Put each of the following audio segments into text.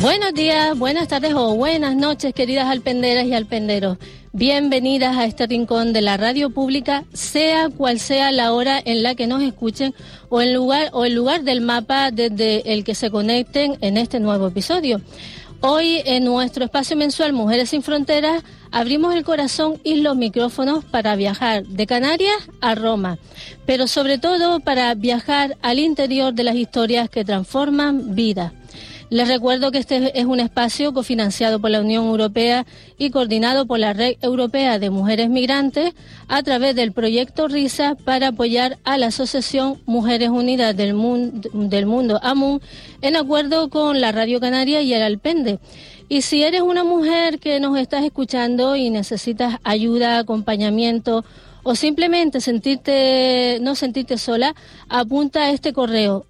Buenos días, buenas tardes o buenas noches, queridas alpenderas y alpenderos. Bienvenidas a este rincón de la radio pública, sea cual sea la hora en la que nos escuchen o el lugar del mapa desde el que se conecten en este nuevo episodio. Hoy, en nuestro espacio mensual Mujeres sin Fronteras, abrimos el corazón y los micrófonos para viajar de Canarias a Roma, pero sobre todo para viajar al interior de las historias que transforman vidas. Les recuerdo que este es un espacio cofinanciado por la Unión Europea y coordinado por la Red Europea de Mujeres Migrantes a través del proyecto RISA para apoyar a la Asociación Mujeres Unidas del Mundo AMUN en acuerdo con la Radio Canaria y el Alpende. Y si eres una mujer que nos estás escuchando y necesitas ayuda, acompañamiento o simplemente no sentirte sola, apunta a este correo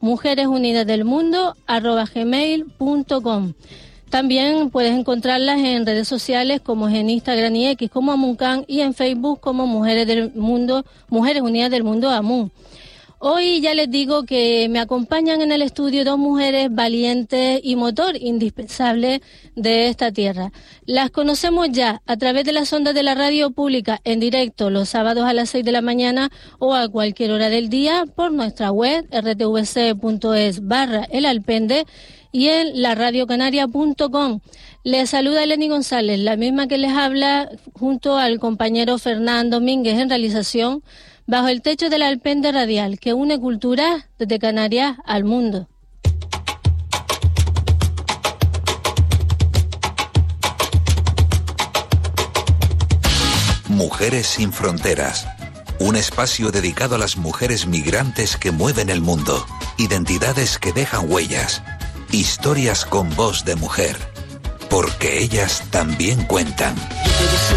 mujeresunidasdelmundo@gmail.com. También puedes encontrarlas en redes sociales como en Instagram y X como Amuncan y en Facebook como Mujeres Unidas del Mundo AMUN. Hoy ya les digo que me acompañan en el estudio dos mujeres valientes y motor indispensable de esta tierra. Las conocemos ya a través de las ondas de la radio pública en directo los sábados a las 6 de la mañana o a cualquier hora del día por nuestra web rtvc.es/elalpende y en laradiocanaria.com. Les saluda Eleni González, la misma que les habla junto al compañero Fernando Domínguez en realización, bajo el techo del Alpende Radial, que une culturas desde Canarias al mundo. Mujeres sin Fronteras, un espacio dedicado a las mujeres migrantes que mueven el mundo, identidades que dejan huellas, historias con voz de mujer, porque ellas también cuentan.